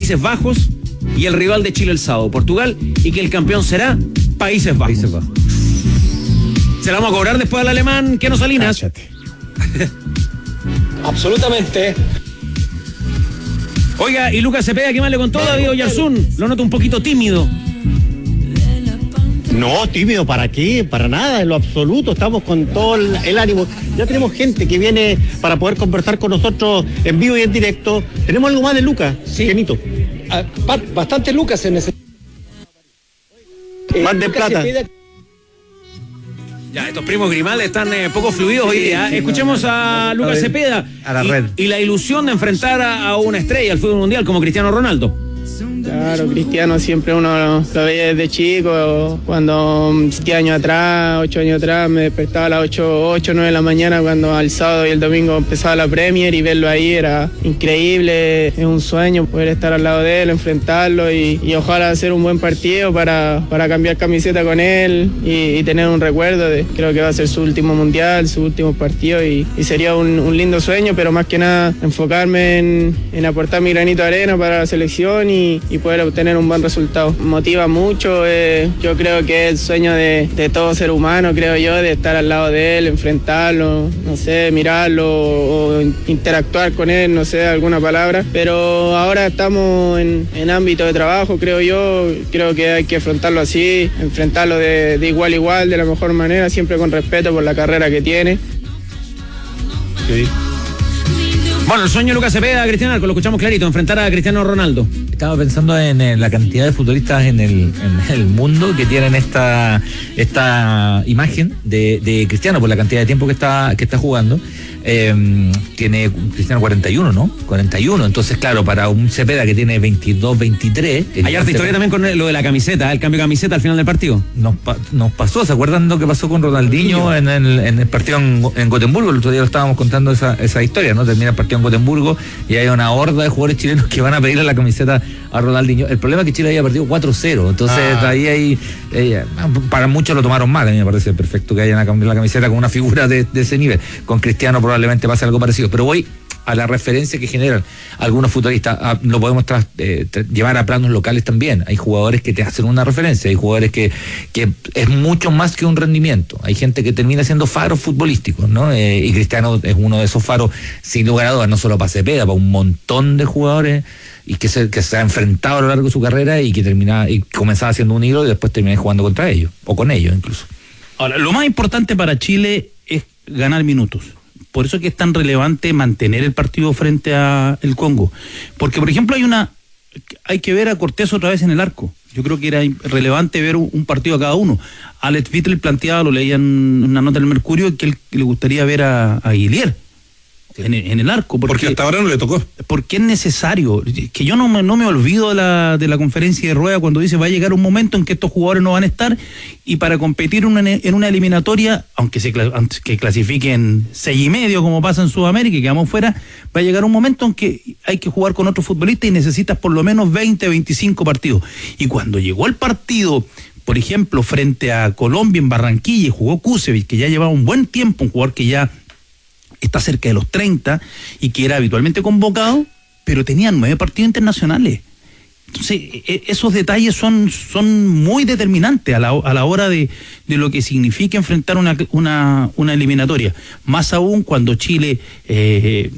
Países Bajos y el rival de Chile el sábado, Portugal, y que el campeón será Países Bajos. Se la vamos a cobrar después al alemán Keno Salinas. Absolutamente. Oiga, y Lucas Cepeda, ¿qué más le contó David Oyarzún? Lo noto un poquito tímido. No, tímido, ¿para qué? Para nada, en lo absoluto, estamos con todo el ánimo. Ya tenemos gente que viene para poder conversar con nosotros en vivo y en directo. ¿Tenemos algo más de Lucas? Sí. Kenito. Bastante Lucas en ese. Más de plata. Ya, estos primos Grimaldi están poco fluidos hoy día. Escuchemos a Lucas Cepeda a la red. Y la ilusión de enfrentar a una estrella al fútbol mundial como Cristiano Ronaldo. Claro, Cristiano siempre uno lo veía desde chico, cuando 7 años atrás, 8 años atrás, me despertaba a las 8, 9 de la mañana cuando el sábado y el domingo empezaba la Premier y verlo ahí era increíble, es un sueño poder estar al lado de él, enfrentarlo y ojalá hacer un buen partido para cambiar camiseta con él y tener un recuerdo creo que va a ser su último mundial, su último partido y sería un lindo sueño, pero más que nada enfocarme en aportar mi granito de arena para la selección y poder obtener un buen resultado. Motiva mucho, yo creo que es el sueño de todo ser humano, creo yo, de estar al lado de él, enfrentarlo, no sé, mirarlo o interactuar con él, no sé, alguna palabra, pero ahora estamos en ámbito de trabajo, creo yo, creo que hay que afrontarlo así, enfrentarlo de igual a igual, de la mejor manera, siempre con respeto por la carrera que tiene. Sí. Bueno, el sueño de Lucas Cepeda, Cristiano Arco, lo escuchamos clarito, enfrentar a Cristiano Ronaldo. Estaba pensando en la cantidad de futbolistas en el mundo que tienen esta imagen de Cristiano por la cantidad de tiempo que está jugando. Tiene Cristiano 41, ¿no? 41, entonces claro, para un Cepeda que tiene 22, 23... Hay harta historia también con lo de la camiseta, el cambio de camiseta al final del partido. Nos pasó, ¿se acuerdan lo que pasó con Ronaldinho en el partido en Gotemburgo? El otro día lo estábamos contando esa historia, ¿no? Termina el partido en Gotemburgo y hay una horda de jugadores chilenos que van a pedirle la camiseta a Ronaldinho. El problema es que Chile había perdido 4-0, entonces ahí para muchos lo tomaron mal. A mí me parece perfecto que hayan cambiado la camiseta con una figura de ese nivel. Con Cristiano probablemente pase algo parecido, pero voy a la referencia que generan algunos futbolistas. Lo podemos llevar a planos locales también. Hay jugadores que te hacen una referencia, hay jugadores que es mucho más que un rendimiento. Hay gente que termina siendo faros futbolísticos, ¿no? Y Cristiano es uno de esos faros, sin lugar a dudas, no solo para Cepeda, para un montón de jugadores y que se ha enfrentado a lo largo de su carrera y que comenzaba siendo un hilo y después termina jugando contra ellos, o con ellos incluso. Ahora, lo más importante para Chile es ganar minutos. Por eso es que es tan relevante mantener el partido frente a el Congo. Porque, por ejemplo, hay que ver a Cortés otra vez en el arco. Yo creo que era relevante ver un partido a cada uno. Alex Vittel planteaba, lo leía en una nota del Mercurio, que él le gustaría ver a Guillier en el arco. Porque hasta ahora no le tocó. Porque es necesario. Que yo no me olvido de la conferencia de Rueda cuando dice va a llegar un momento en que estos jugadores no van a estar y para competir en una eliminatoria, aunque que clasifiquen 6,5 como pasa en Sudamérica y quedamos fuera, va a llegar un momento en que hay que jugar con otros futbolistas y necesitas por lo menos 20, 25 partidos. Y cuando llegó el partido, por ejemplo, frente a Colombia en Barranquilla y jugó Kusevich, que ya llevaba un buen tiempo, un jugador que ya está cerca de los 30 y que era habitualmente convocado, pero tenía 9 partidos internacionales. Entonces, esos detalles son muy determinantes a la hora de lo que significa enfrentar una eliminatoria. Más aún cuando Chile, el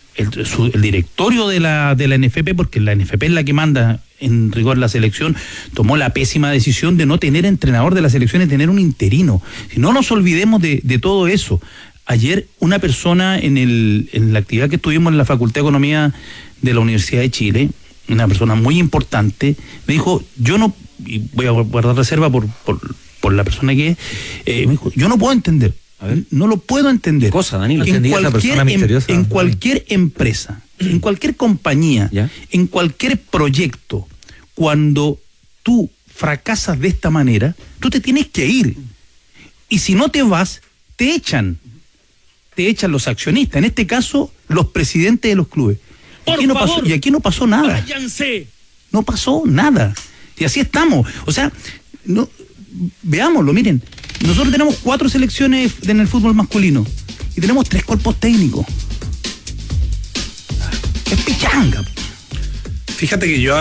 directorio de la NFP, porque la NFP es la que manda en rigor la selección, tomó la pésima decisión de no tener entrenador de la selección y tener un interino. Si no nos olvidemos de todo eso. Ayer una persona en la actividad que estuvimos en la Facultad de Economía de la Universidad de Chile, una persona muy importante, me dijo, yo no, y voy a guardar reserva por la persona que es, me dijo, yo no puedo entender, no lo puedo entender. ¿Qué cosa, Danilo? En cualquier empresa, en cualquier compañía, ¿ya? En cualquier proyecto, cuando tú fracasas de esta manera, tú te tienes que ir. Y si no te vas, te echan los accionistas, en este caso los presidentes de los clubes. Y aquí no pasó nada. ¡Váyanse! No pasó nada. Y así estamos. O sea, veámoslo, miren. Nosotros tenemos 4 selecciones en el fútbol masculino y tenemos 3 cuerpos técnicos. Es pichanga. Fíjate que yo